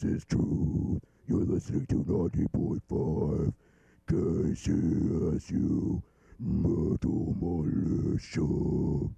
is Truth. You're listening to 90.5 KCSU Metal Militia.